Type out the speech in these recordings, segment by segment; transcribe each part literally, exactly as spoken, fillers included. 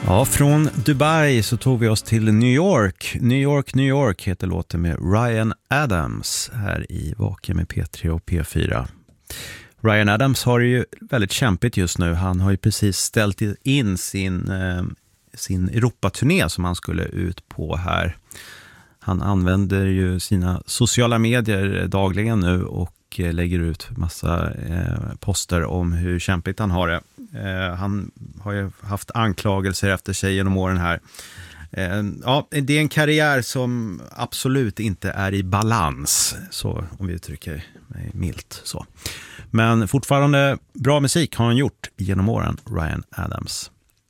Ja, från Dubai så tog vi oss till New York. New York, New York heter låten med Ryan Adams här i Vaken med P tre och P fyra. Ryan Adams har det ju väldigt kämpigt just nu. Han har ju precis ställt in sin, eh, sin Europaturné som han skulle ut på här. Han använder ju sina sociala medier dagligen nu och lägger ut massa eh, poster om hur kämpigt han har det. Eh, han har ju haft anklagelser efter sig genom åren här. Eh, ja, det är en karriär som absolut inte är i balans, så om vi uttrycker mig milt så. Men fortfarande bra musik har han gjort genom åren, Ryan Adams.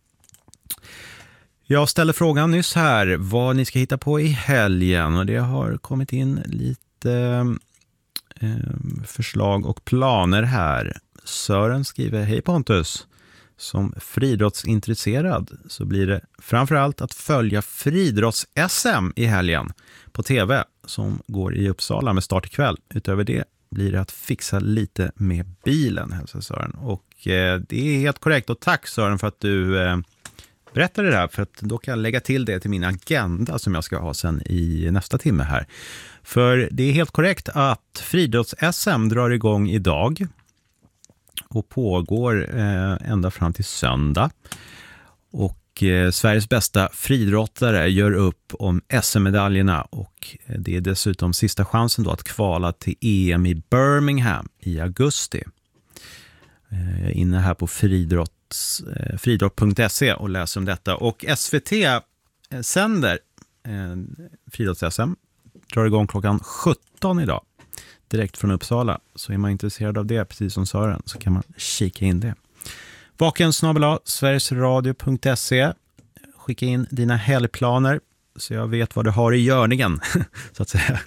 Jag ställde frågan nyss här vad ni ska hitta på i helgen, och det har kommit in lite förslag och planer här. Sören skriver: hej Pontus, som friidrottsintresserad så blir det framförallt att följa friidrotts-S M i helgen på tv som går i Uppsala med start ikväll. Utöver det blir det att fixa lite med bilen, hälsar Sören. Och eh, det är helt korrekt, och tack Sören för att du eh, berättade det här, för att då kan jag lägga till det till min agenda som jag ska ha sen i nästa timme här. För det är helt korrekt att friidrotts-S M drar igång idag och pågår eh, ända fram till söndag. Och eh, Sveriges bästa friidrottare gör upp om S M-medaljerna, och det är dessutom sista chansen då att kvala till E M i Birmingham i augusti. Eh, jag är inne här på friidrott, eh, friidrott punkt se och läser om detta. Och S V T eh, sänder eh, friidrotts-S M. Drar igång klockan sjutton idag, direkt från Uppsala. Så är man intresserad av det, precis som Sören, så kan man kika in det. Vaken snabel-a sverigesradio punkt se. Skicka in dina helgplaner så jag vet vad du har i görningen, så att säga.